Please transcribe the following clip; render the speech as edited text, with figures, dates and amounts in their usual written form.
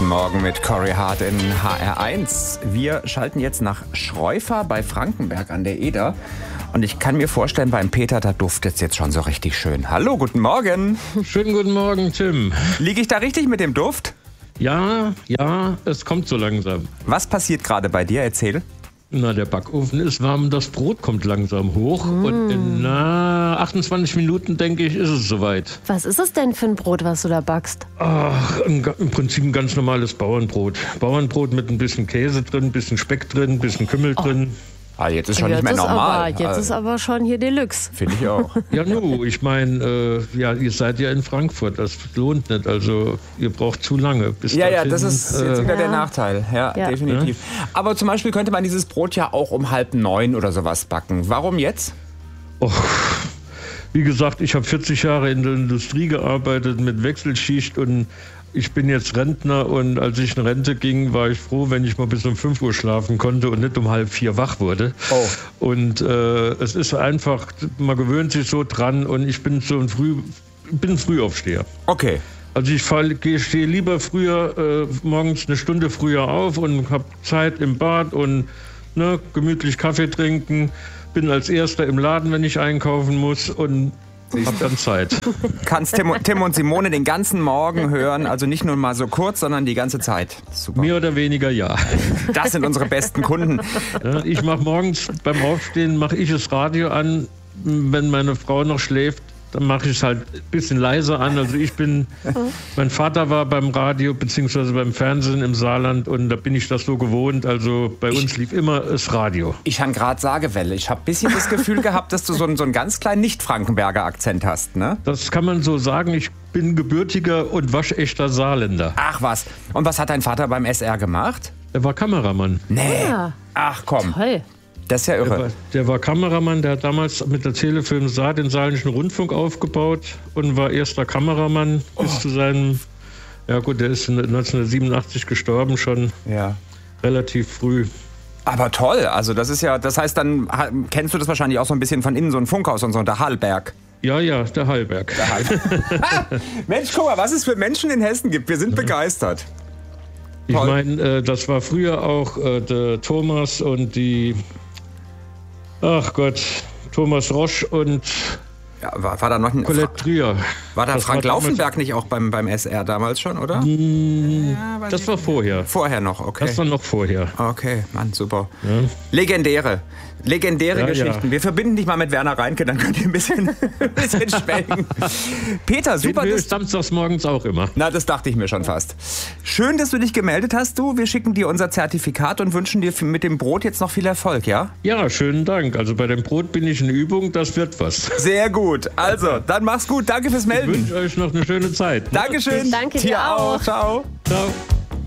Guten Morgen mit Cory Hart in HR1. Wir schalten jetzt nach Schreufer bei Frankenberg an der Eder. Und ich kann mir vorstellen, beim Peter, da duftet es jetzt schon so richtig schön. Hallo, guten Morgen. Schönen guten Morgen, Tim. Liege ich da richtig mit dem Duft? Ja, es kommt so langsam. Was passiert gerade bei dir? Erzähl. Na, der Backofen ist warm, das Brot kommt langsam hoch. Und in 28 Minuten, denke ich, ist es soweit. Was ist es denn für ein Brot, was du da backst? Ach, im Prinzip ein ganz normales Bauernbrot. Bauernbrot mit ein bisschen Käse drin, ein bisschen Speck drin, ein bisschen Kümmel drin. Ah, jetzt ist schon nicht mehr normal. Jetzt ist aber schon hier Deluxe. Finde ich auch. Ja, ich meine, ihr seid ja in Frankfurt, das lohnt nicht. Also ihr braucht zu lange. Bis Ja, das ist jetzt wieder der Nachteil. Ja, Ja. definitiv. Aber zum Beispiel könnte man dieses Brot ja auch um 8:30 oder sowas backen. Warum jetzt? Wie gesagt, ich habe 40 Jahre in der Industrie gearbeitet mit Wechselschicht und ich bin jetzt Rentner und als ich in Rente ging, war ich froh, wenn ich mal bis um 5 Uhr schlafen konnte und nicht um 3:30 wach wurde. Oh. Und es ist einfach, man gewöhnt sich so dran und ich bin ein Frühaufsteher. Okay. Also ich stehe lieber früher, morgens eine Stunde früher auf und habe Zeit im Bad und gemütlich Kaffee trinken, bin als Erster im Laden, wenn ich einkaufen muss und hab dann Zeit. Kannst Tim und Simone den ganzen Morgen hören, also nicht nur mal so kurz, sondern die ganze Zeit. Super. Mehr oder weniger ja. Das sind unsere besten Kunden. Ja, ich mache morgens beim Aufstehen das Radio an, wenn meine Frau noch schläft. Dann mache ich es halt ein bisschen leiser an. Also mein Vater war beim Radio bzw. beim Fernsehen im Saarland und da bin ich das so gewohnt. Also bei uns lief immer das Radio. Ich habe gerade Sagewelle. Ich habe ein bisschen das Gefühl gehabt, dass du so einen ganz kleinen Nicht-Frankenberger Akzent hast, ne? Das kann man so sagen. Ich bin gebürtiger und waschechter Saarländer. Ach was. Und was hat dein Vater beim SR gemacht? Er war Kameramann. Nee. Ja. Ach komm. Toll. Das ist ja irre. Der war Kameramann, der hat damals mit der Telefilm Saar den Saarländischen Rundfunk aufgebaut und war erster Kameramann bis zu seinem, der ist 1987 gestorben, schon relativ früh. Aber toll, also das heißt, dann kennst du das wahrscheinlich auch so ein bisschen von innen, so ein Funkhaus und so, der Hallberg. Ja, der Hallberg. Mensch, guck mal, was es für Menschen in Hessen gibt. Wir sind begeistert. Ich meine, das war früher auch der Thomas und Thomas Rosch und war da noch ein Colette Trier. War da Frank Laufenberg nicht auch beim SR damals schon, oder? Das war vorher. Vorher noch, okay. Das war noch vorher. Okay, Mann, super. Ja. Legendäre Geschichten. Ja. Wir verbinden dich mal mit Werner Reinke, dann könnt ihr ein bisschen schwelgen. Peter, super. Das samstags morgens auch immer. Na, das dachte ich mir schon fast. Schön, dass du dich gemeldet hast, du. Wir schicken dir unser Zertifikat und wünschen dir mit dem Brot jetzt noch viel Erfolg, ja? Ja, schönen Dank. Also bei dem Brot bin ich in Übung, das wird was. Sehr gut. Also, dann mach's gut. Danke fürs Melden. Ich wünsche euch noch eine schöne Zeit. Dankeschön. Danke dir auch. Ciao. Ciao.